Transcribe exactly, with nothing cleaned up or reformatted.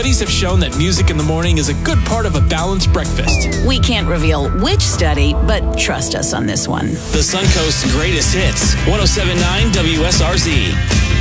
studies have shown that music in the morning is a good part of a balanced breakfast. We can't reveal which study, but trust us on this one. The Suncoast's greatest hits, one oh seven point nine W S R Z.